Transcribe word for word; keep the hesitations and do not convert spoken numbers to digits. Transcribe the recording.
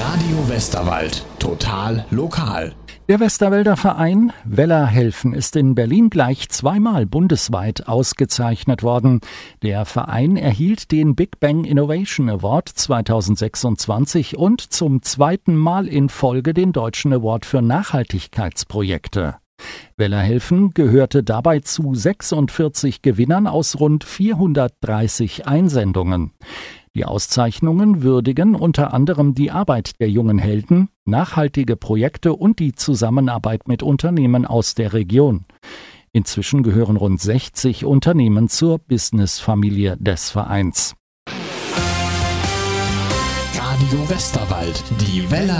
Radio Westerwald. Total lokal. Der Westerwälder Verein Weller helfen ist in Berlin gleich zweimal bundesweit ausgezeichnet worden. Der Verein erhielt den Big Bang Innovation Award zweitausendsechsundzwanzig und zum zweiten Mal in Folge den Deutschen Award für Nachhaltigkeitsprojekte. Weller helfen gehörte dabei zu sechsundvierzig Gewinnern aus rund vierhundertdreißig Einsendungen. Die Auszeichnungen würdigen unter anderem die Arbeit der jungen Helden, nachhaltige Projekte und die Zusammenarbeit mit Unternehmen aus der Region. Inzwischen gehören rund sechzig Unternehmen zur Businessfamilie des Vereins. Radio Westerwald, die Weller